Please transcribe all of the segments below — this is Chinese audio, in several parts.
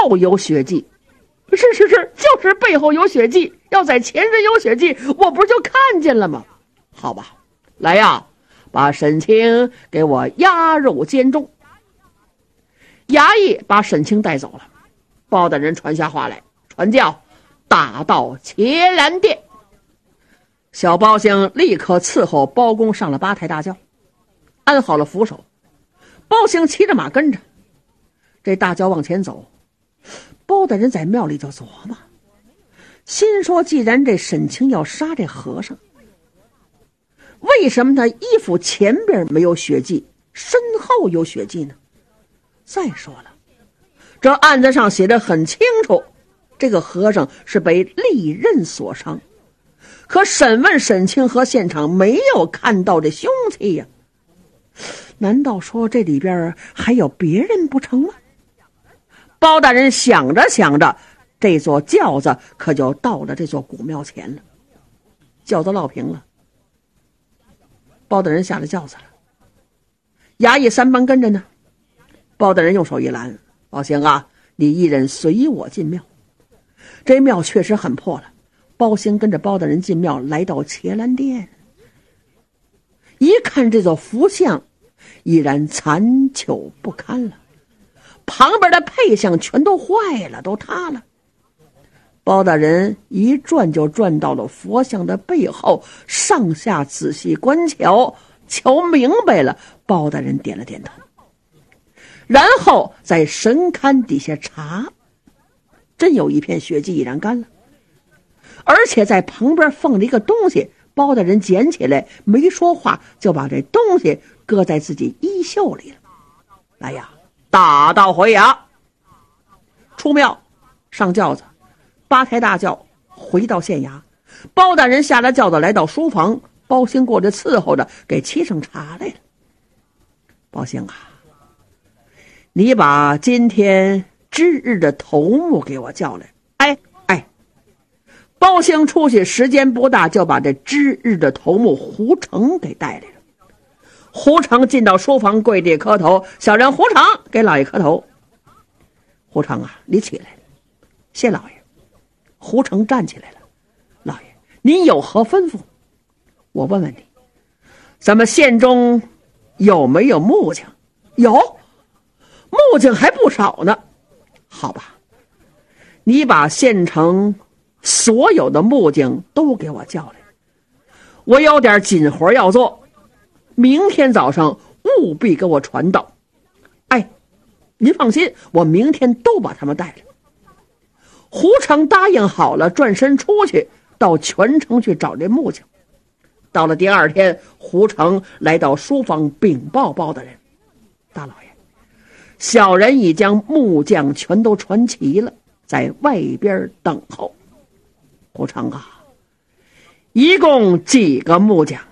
后有血迹。是，就是背后有血迹，要在前身有血迹，我不是就看见了吗？好吧，来呀，把沈清给我押入监中。衙役把沈清带走了，包大人传下话来，传教打到伽蓝殿。小包兴立刻伺候包公上了八抬大轿，安好了扶手。包兴骑着马跟着，这大轿往前走。包大人在庙里就琢磨，心说既然这沈清要杀这和尚，为什么他衣服前边没有血迹，身后有血迹呢？再说了，这案子上写得很清楚，这个和尚是被利刃所伤，可审问沈清和现场没有看到这凶器呀，难道说这里边还有别人不成吗？包大人想着想着，这座轿子可就到了这座古庙前了。轿子落平了，包大人下了轿子了，衙役三班跟着呢。包大人用手一拦，包兴啊，你一人随我进庙。这庙确实很破了，包兴跟着包大人进庙，来到伽蓝殿，一看这座佛像已然残朽不堪了，旁边的配像全都坏了，都塌了。包大人一转就转到了佛像的背后，上下仔细观瞧，瞧明白了，包大人点了点头，然后在神龛底下查，真有一片血迹已然干了，而且在旁边放了一个东西，包大人捡起来没说话，就把这东西搁在自己衣袖里了。来呀，打道回衙。出庙，上轿子，八抬大轿回到县衙。包大人下了轿子，来到书房，包兴过来伺候着，给沏上茶来了。包兴啊，你把今天值日的头目给我叫来。哎，包兴出去时间不大，就把这值日的头目胡成给带来了。胡成进到书房，跪地磕头，小人胡成给老爷磕头。胡成啊，你起来了，谢老爷。胡成站起来了，老爷您有何吩咐？我问问你，咱们县中有没有木匠？有，木匠还不少呢。好吧，你把县城所有的木匠都给我叫来，我有点紧活要做，明天早上务必给我传到。哎，您放心，我明天都把他们带来。胡成答应好了，转身出去到全城去找这木匠。到了第二天，胡成来到书房禀报包大人，大老爷，小人已将木匠全都传齐了，在外边等候。胡成啊，一共几个木匠？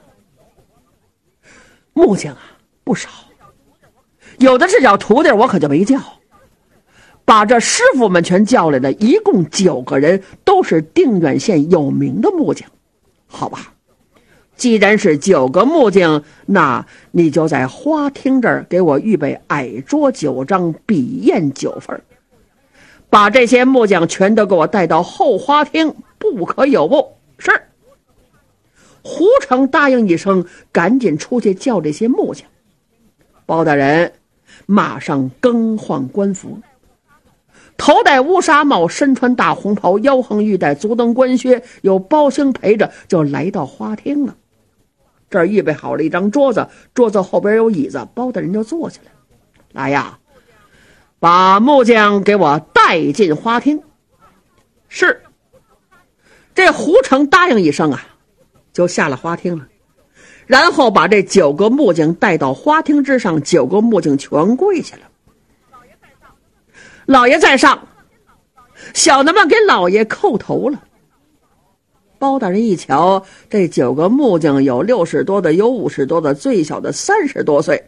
木匠啊，不少，有的是叫徒弟，我可就没叫。把这师傅们全叫来了，一共9个人，都是定远县有名的木匠。好吧，既然是9个木匠，那你就在花厅这儿给我预备矮桌9张，笔砚9份，把这些木匠全都给我带到后花厅，不可有误。是。胡成答应一声，赶紧出去叫这些木匠。包大人马上更换官服，头戴乌纱帽，身穿大红袍，腰横玉带，足蹬官靴，有包兴陪着，就来到花厅了。这儿预备好了一张桌子，桌子后边有椅子，包大人就坐下来。来呀，把木匠给我带进花厅。是。这胡成答应一声啊，就下了花厅了，然后把这9个木匠带到花厅之上，9个木匠全跪下了。老爷在上，小的们给老爷叩头了。包大人一瞧，这9个木匠有60多的，有50多的，最小的30多岁，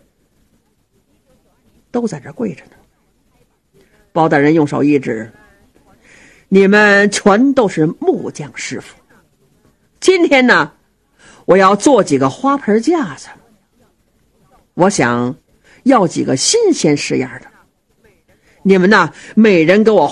都在这跪着呢。包大人用手一指，你们全都是木匠师傅。今天呢，我要做几个花盆架子，我想要几个新鲜式样的。你们呢，每人给我